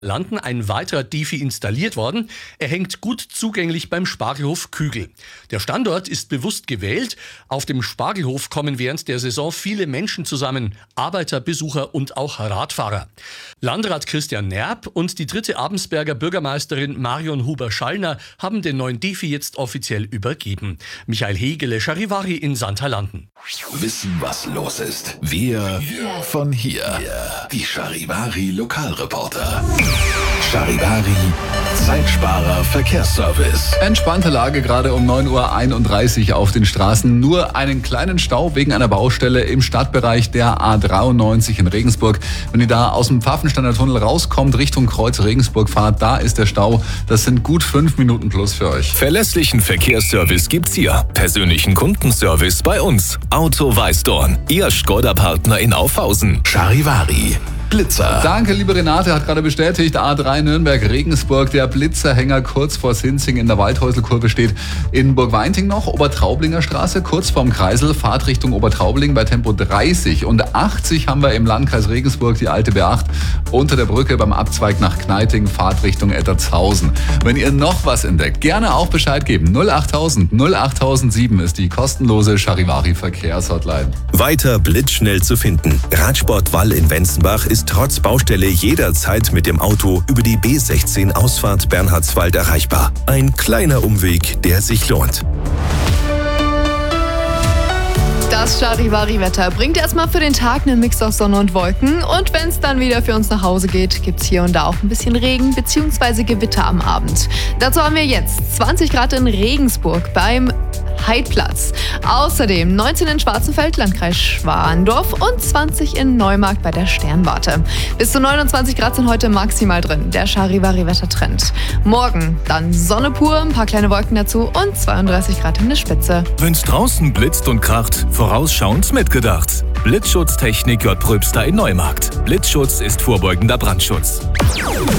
Landen ein weiterer Defi installiert worden. Er hängt gut zugänglich beim Spargelhof Kügel. Der Standort ist bewusst gewählt. Auf dem Spargelhof kommen während der Saison viele Menschen zusammen. Arbeiter, Besucher und auch Radfahrer. Landrat Christian Nerb und die 3. Abensberger Bürgermeisterin Marion Huber-Schallner haben den neuen Defi jetzt offiziell übergeben. Michael Hegele, Charivari in Sandhalanden. Wissen, was los ist. Wir von hier. Die Charivari Lokalreporter. Charivari Zeitsparer Verkehrsservice. Entspannte Lage gerade um 9.31 Uhr auf den Straßen. Nur einen kleinen Stau wegen einer Baustelle im Stadtbereich der A93 in Regensburg. Wenn ihr da aus dem Pfaffensteiner Tunnel rauskommt, Richtung Kreuz Regensburg fahrt, da ist der Stau. Das sind gut 5 Minuten plus für euch. Verlässlichen Verkehrsservice gibt's hier. Persönlichen Kundenservice bei uns. Auto Weißdorn, Ihr Skoda-Partner in Aufhausen. Charivari Blitzer. Danke, liebe Renate, hat gerade bestätigt, A3 Nürnberg-Regensburg, der Blitzerhänger kurz vor Sinzing in der Waldhäuselkurve steht in Burgweinting noch, Obertraublinger Straße, kurz vorm Kreisel, Fahrt Richtung Obertraubling bei Tempo 30 und 80 haben wir im Landkreis Regensburg die alte B8 unter der Brücke beim Abzweig nach Kneiting, Fahrt Richtung Ettertshausen. Wenn ihr noch was entdeckt, gerne auch Bescheid geben. 08000 08007 ist die kostenlose Charivari Verkehrshotline. Weiter blitzschnell zu finden. Radsport Wall in Wenzenbach ist trotz Baustelle jederzeit mit dem Auto über die B16 Ausfahrt Bernhardswald erreichbar. Ein kleiner Umweg, der sich lohnt. Das Charivari-Wetter bringt erstmal für den Tag einen Mix aus Sonne und Wolken. Und wenn es dann wieder für uns nach Hause geht, gibt es hier und da auch ein bisschen Regen bzw. Gewitter am Abend. Dazu haben wir jetzt 20 Grad in Regensburg beim Heidplatz. Außerdem 19 in Schwarzenfeld, Landkreis Schwandorf und 20 in Neumarkt bei der Sternwarte. Bis zu 29 Grad sind heute maximal drin, der Charivari-Wettertrend. Morgen dann Sonne pur, ein paar kleine Wolken dazu und 32 Grad in der Spitze. Wenn's draußen blitzt und kracht, vorausschauend mitgedacht. Blitzschutztechnik J. Pröbster in Neumarkt. Blitzschutz ist vorbeugender Brandschutz.